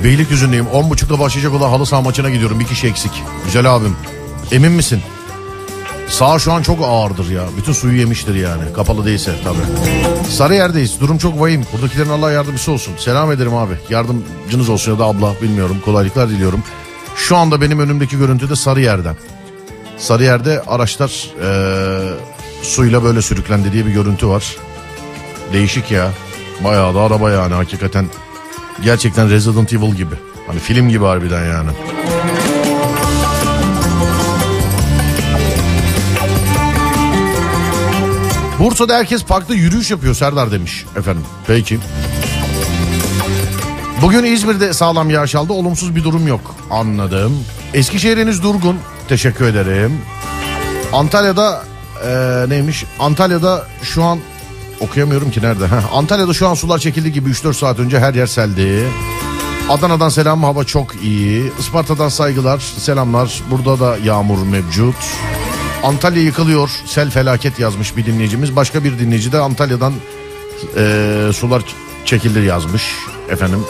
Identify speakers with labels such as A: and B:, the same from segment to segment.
A: Beylikdüzü'ndeyim. 10.30'da başlayacak olan halı saha maçına gidiyorum. Bir kişi eksik. Güzel abim. Emin misin? Sağ şu an çok ağırdır ya. Bütün suyu yemiştir yani. Kapalı değilse tabii. Sarıyer'deyiz. Durum çok vahim. Buradakilerin Allah yardımcısı olsun. Selam ederim abi. Yardımcınız olsun ya da abla, bilmiyorum. Kolaylıklar diliyorum. Şu anda benim önümdeki görüntü de Sarıyer'den. Sarıyer'de araçlar suyla böyle sürüklendi diye bir görüntü var. Değişik ya. Bayağı da araba yani hakikaten. Gerçekten Resident Evil gibi. Hani film gibi harbiden yani. Bursa'da herkes parkta yürüyüş yapıyor Serdar demiş efendim. Peki. Bugün İzmir'de sağlam yağış aldı. Olumsuz bir durum yok. Anladım. Eskişehir henüz durgun. Teşekkür ederim. Antalya'da neymiş? Antalya'da şu an okuyamıyorum ki nerede. Antalya'da şu an sular çekildi gibi 3-4 saat önce her yer seldi. Adana'dan selam, hava çok iyi. Isparta'dan saygılar, selamlar. Burada da yağmur mevcut. Antalya yıkılıyor, sel felaket yazmış bir dinleyicimiz. Başka bir dinleyici de Antalya'dan sular çekildi yazmış efendim.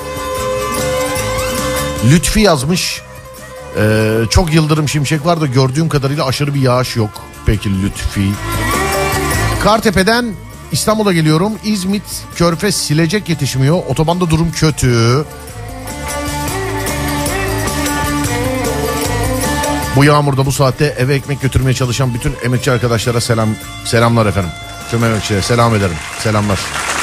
A: Lütfi yazmış. Çok yıldırım şimşek var da gördüğüm kadarıyla aşırı bir yağış yok. Peki Lütfi. Kartepe'den İstanbul'a geliyorum. İzmit, Körfez, Silecek yetişmiyor. Otobanda durum kötü. Bu yağmurda bu saatte eve ekmek götürmeye çalışan bütün emekçi arkadaşlara selamlar efendim. Tüm emekçilere selam ederim. Selamlar.